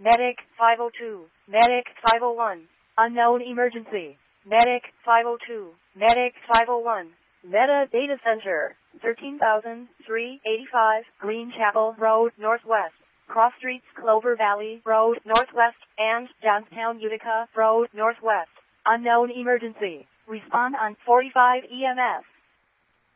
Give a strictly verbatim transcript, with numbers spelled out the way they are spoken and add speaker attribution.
Speaker 1: Medic five oh two. Medic five oh one. Unknown emergency. Medic five oh two. Medic five oh one. Meta Data Center, thirteen thousand three hundred eighty-five Green Chapel Road Northwest, Cross Streets Clover Valley Road Northwest, and Downtown Utica Road Northwest. Unknown emergency. Respond on forty-five E M S.